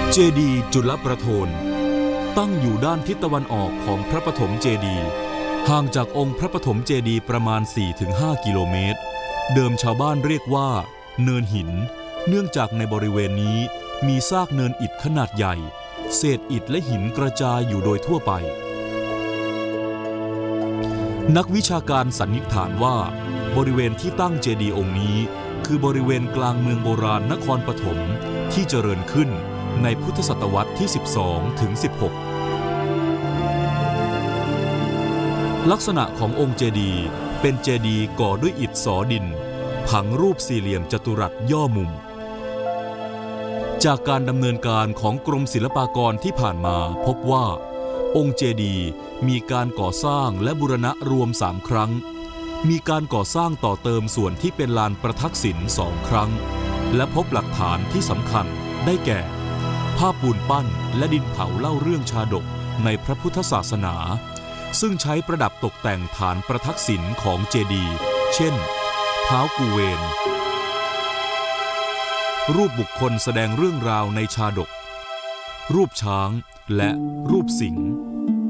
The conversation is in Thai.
เจดีย์จุลประโทนตั้งอยู่ด้านทิศตะวันออกของพระปฐมเจดีย์ห่างจากองค์พระปฐมเจดีย์ประมาณ 4-5 กิโลเมตรเดิมชาวบ้านเรียกว่าเนินหินเนื่องจากในบริเวณนี้มีซากเนินอิฐขนาดใหญ่เศษอิฐและหินกระจายอยู่โดยทั่วไปนักวิชาการสันนิษฐานว่าบริเวณที่ตั้งเจดีย์องค์นี้คือบริเวณกลางเมืองโบราณนครปฐมที่เจริญขึ้นในพุทธศตวรรษที่ 12 ถึง 16 ลักษณะขององค์เจดีย์เป็นเจดีย์ก่อด้วยอิฐสอดินผังรูปสี่เหลี่ยมจัตุรัสย่อมุมจากการดำเนินการของกรมศิลปากรที่ผ่านมาพบว่าองค์เจดีย์มีการก่อสร้างและบูรณะรวม3 ครั้งมีการก่อสร้างต่อเติมส่วนที่เป็นลานประทักษิณ2 ครั้งและพบหลักฐานที่สำคัญได้แก่ภาพปูนปั้นและดินเผาเล่าเรื่องชาดกในพระพุทธศาสนาซึ่งใช้ประดับตกแต่งฐานประทักษิณของเจดีย์เช่นเท้ากูเวนรูปบุคคลแสดงเรื่องราวในชาดกรูปช้างและรูปสิงห์